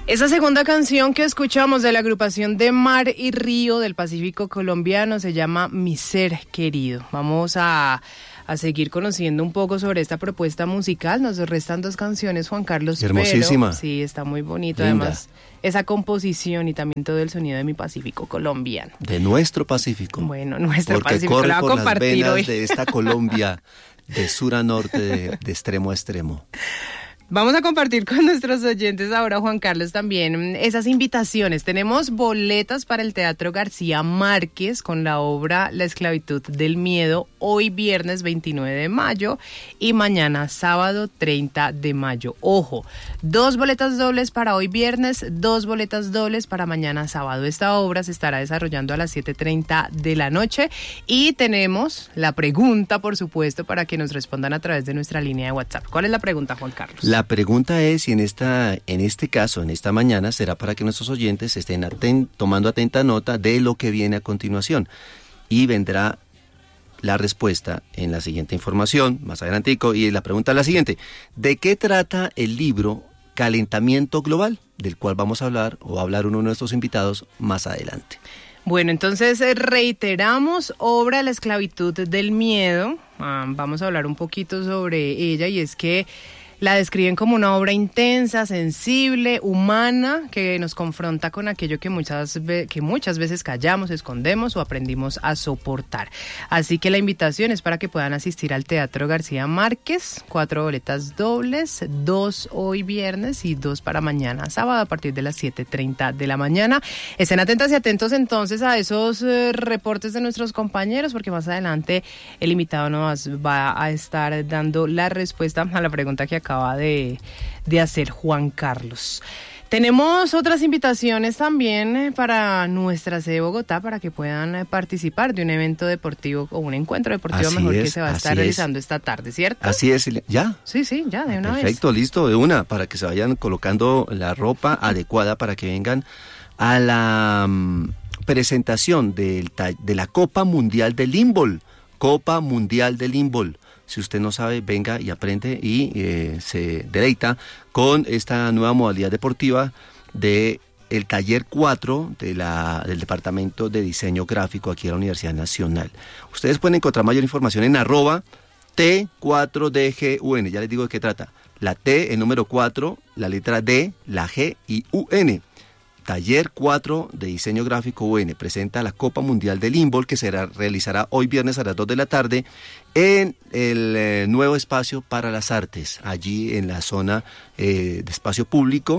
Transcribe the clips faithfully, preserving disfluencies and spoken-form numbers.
Esa segunda canción que escuchamos de la agrupación de Mar y Río del Pacífico colombiano se llama Mi Ser Querido. Vamos a, a seguir conociendo un poco sobre esta propuesta musical. Nos restan dos canciones, Juan Carlos. Hermosísima. Pero, sí, está muy bonito. Linda. Además, esa composición y también todo el sonido de mi Pacífico colombiano. De nuestro Pacífico. Bueno, nuestro Porque Pacífico corre la va a por las compartir venas hoy. de esta Colombia, de sur a norte, de, de extremo a extremo. Vamos a compartir con nuestros oyentes ahora, Juan Carlos, también esas invitaciones. Tenemos boletas para el Teatro García Márquez con la obra La esclavitud del miedo, hoy viernes veintinueve de mayo y mañana sábado treinta de mayo. Ojo, dos boletas dobles para hoy viernes, dos boletas dobles para mañana sábado. Esta obra se estará desarrollando a las siete treinta de la noche y tenemos la pregunta, por supuesto, para que nos respondan a través de nuestra línea de WhatsApp. ¿Cuál es la pregunta, Juan Carlos? La pregunta es si en esta, en este caso, en esta mañana, será para que nuestros oyentes estén aten- tomando atenta nota de lo que viene a continuación. Y vendrá la respuesta en la siguiente información, más adelantico, y la pregunta es la siguiente. ¿De qué trata el libro Calentamiento Global? Del cual vamos a hablar, o va a hablar uno de nuestros invitados más adelante. Bueno, entonces eh, reiteramos, obra La esclavitud del miedo. Ah, vamos a hablar un poquito sobre ella, y es que la describen como una obra intensa, sensible, humana, que nos confronta con aquello que muchas, ve- que muchas veces callamos, escondemos o aprendimos a soportar. Así que la invitación es para que puedan asistir al Teatro García Márquez, cuatro boletas dobles, dos hoy viernes y dos para mañana sábado a partir de las siete treinta de la mañana. Estén atentas y atentos entonces a esos eh, reportes de nuestros compañeros, porque más adelante el invitado nos va a estar dando la respuesta a la pregunta que acaba de, de hacer Juan Carlos. Tenemos otras invitaciones también eh, para nuestra sede de Bogotá para que puedan eh, participar de un evento deportivo o un encuentro deportivo Así mejor es, que se va a así estar es. realizando esta tarde, ¿cierto? Así es, ¿ya? Sí, sí, ya, de una vez. Perfecto, listo, de una, para que se vayan colocando la ropa adecuada para que vengan a la um, presentación del, de la Copa Mundial del Limbol. Copa Mundial del Limbol. Si usted no sabe, venga y aprende y eh, se deleita con esta nueva modalidad deportiva de el taller cuatro de la, del Departamento de Diseño Gráfico aquí en la Universidad Nacional. Ustedes pueden encontrar mayor información en arroba T cuatro D G U N. Ya les digo de qué trata. La T, el número cuatro, la letra D, la G y U N. Taller cuatro de Diseño Gráfico U N presenta la Copa Mundial del Limbol, que se realizará hoy viernes a las dos de la tarde en el eh, nuevo espacio para las artes, allí en la zona eh, de espacio público.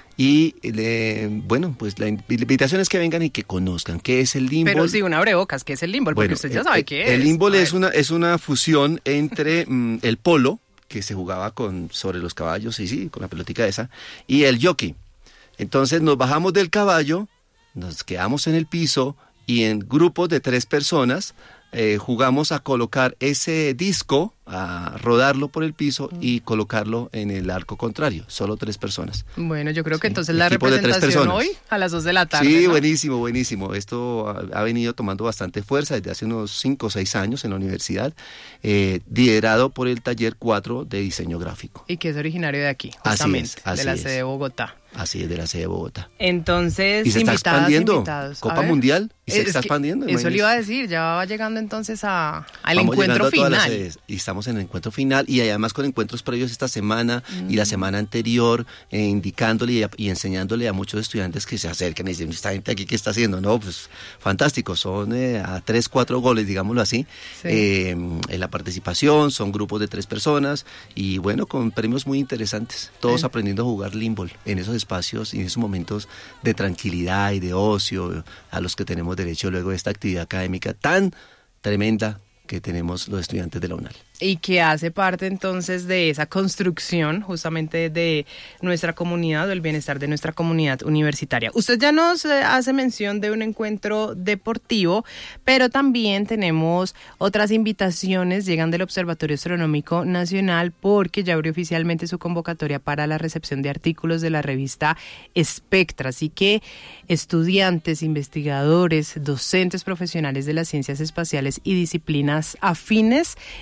Y eh, bueno, pues la invitación es que vengan y que conozcan qué es el Limbol. Pero sí, un abrebocas, ¿qué es el Limbol? Bueno, Porque usted ya eh, sabe eh, qué es. El Limbol es una, es una fusión entre mm, el polo, que se jugaba con, sobre los caballos, sí, sí, con la pelotica esa, y el jockey. Entonces nos bajamos del caballo, nos quedamos en el piso y en grupos de tres personas eh, jugamos a colocar ese disco, a rodarlo por el piso y colocarlo en el arco contrario, solo tres personas. Bueno, yo creo que Sí, entonces la equipo de tres representación personas. hoy a las dos de la tarde. Sí, ¿no? buenísimo, buenísimo. Esto ha, ha venido tomando bastante fuerza desde hace unos cinco o seis años en la universidad, eh, liderado por el taller cuatro de diseño gráfico. Y que es originario de aquí, Así justamente, es, así de la es. sede de Bogotá. Así es, de la sede de Bogotá. Entonces, Y se está invitadas, expandiendo, invitados. A Copa ver, Mundial, y se es está que expandiendo. Eso imagínese. le iba a decir, ya va llegando entonces a, al Vamos encuentro llegando a todas las final. sedes, y estamos en el encuentro final y además con encuentros previos esta semana mm. y la semana anterior, eh, indicándole y, y enseñándole a muchos estudiantes que se acercan y dicen, esta gente aquí ¿qué está haciendo? No, pues fantástico, son eh, a tres, cuatro goles, digámoslo así, sí. eh, en la participación, son grupos de tres personas y bueno, con premios muy interesantes, todos sí. aprendiendo a jugar Limbol en esos espacios y en esos momentos de tranquilidad y de ocio a los que tenemos derecho luego de esta actividad académica tan tremenda que tenemos los estudiantes de la UNAL. Y que hace parte entonces de esa construcción justamente de nuestra comunidad, del bienestar de nuestra comunidad universitaria. Usted ya nos eh, hace mención de un encuentro deportivo, pero también tenemos otras invitaciones, llegan del Observatorio Astronómico Nacional porque ya abrió oficialmente su convocatoria para la recepción de artículos de la revista Espectra. Así que estudiantes, investigadores, docentes profesionales de las ciencias espaciales y disciplinas afines están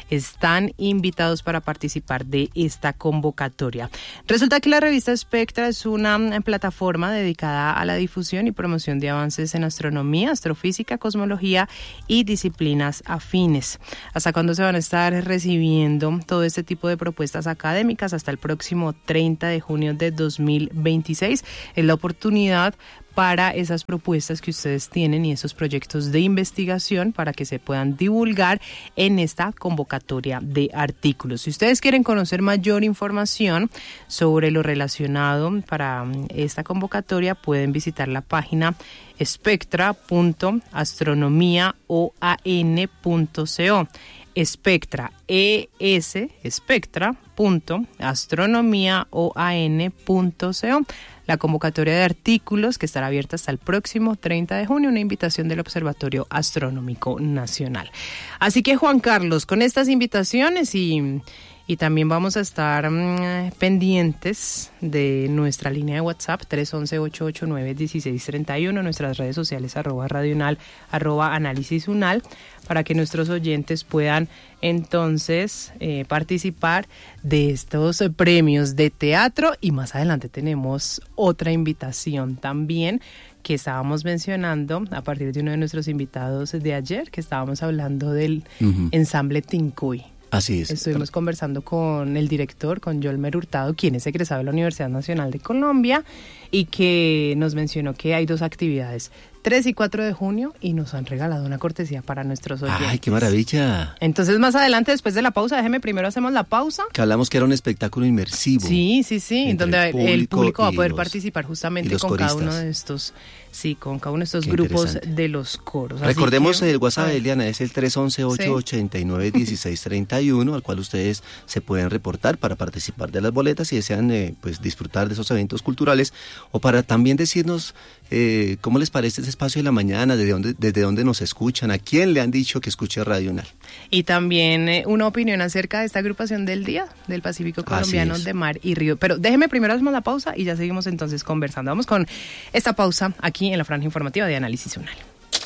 están invitados para participar de esta convocatoria. Resulta que la revista Spectra es una plataforma dedicada a la difusión y promoción de avances en astronomía, astrofísica, cosmología y disciplinas afines. ¿Hasta cuándo se van a estar recibiendo todo este tipo de propuestas académicas? Hasta el próximo treinta de junio de dos mil veintiséis. Es la oportunidad para esas propuestas que ustedes tienen y esos proyectos de investigación para que se puedan divulgar en esta convocatoria de artículos. Si ustedes quieren conocer mayor información sobre lo relacionado para esta convocatoria, pueden visitar la página spectra punto astronomía o a n punto co. Spectra, E S, Spectra punto astronomía o a n punto co. La convocatoria de artículos que estará abierta hasta el próximo treinta de junio, una invitación del Observatorio Astronómico Nacional. Así que, Juan Carlos, con estas invitaciones y, y también vamos a estar mmm, pendientes de nuestra línea de WhatsApp tres once, ocho ocho nueve, dieciséis treinta y uno, nuestras redes sociales arroba radional, arroba análisis unal, para que nuestros oyentes puedan entonces eh, participar de estos eh, premios de teatro. Y más adelante tenemos otra invitación también que estábamos mencionando a partir de uno de nuestros invitados de ayer, que estábamos hablando del uh-huh. ensamble Tincuy. Así es. Estuvimos conversando con el director, con Yolmer Hurtado, quien es egresado de la Universidad Nacional de Colombia y que nos mencionó que hay dos actividades, tres y cuatro de junio, y nos han regalado una cortesía para nuestros oyentes. ¡Ay, qué maravilla! Entonces, más adelante, después de la pausa, déjeme primero hacemos la pausa. Que hablamos que era un espectáculo inmersivo. Sí, sí, sí, donde el público, el público va a poder los, participar justamente con coristas. cada uno de estos, sí, con cada uno de estos qué grupos de los coros. Recordemos que, el WhatsApp de Eliana, es el tres once, ocho ocho nueve, dieciséis treinta y uno, al cual ustedes se pueden reportar para participar de las boletas si desean eh, pues disfrutar de esos eventos culturales, o para también decirnos eh, cómo les parece ese espacio de la mañana, desde dónde, desde dónde nos escuchan, a quién le han dicho que escuche Radio Unal. Y también eh, una opinión acerca de esta agrupación del día, del Pacífico Colombiano de Mar y Río. Pero déjeme primero hacemos la pausa y ya seguimos entonces conversando. Vamos con esta pausa aquí en la franja informativa de Análisis Unal.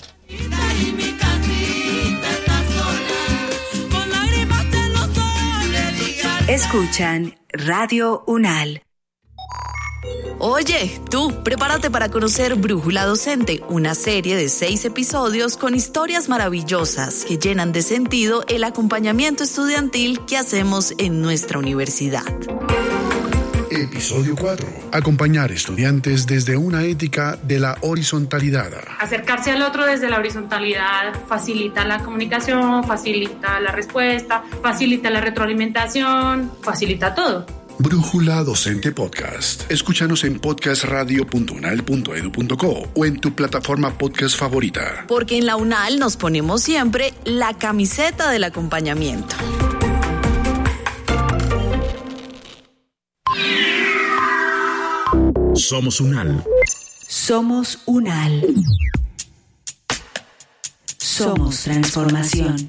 Escuchan Radio Unal. Oye, tú, prepárate para conocer Brújula Docente, una serie de seis episodios con historias maravillosas que llenan de sentido el acompañamiento estudiantil que hacemos en nuestra universidad. Episodio cuatro. Acompañar estudiantes desde una ética de la horizontalidad. Acercarse al otro desde la horizontalidad facilita la comunicación, facilita la respuesta, facilita la retroalimentación, facilita todo. Brújula Docente Podcast. Escúchanos en podcast radio punto unal punto edu punto co o en tu plataforma podcast favorita. Porque en la UNAL nos ponemos siempre la camiseta del acompañamiento. Somos UNAL. Somos UNAL. Somos transformación.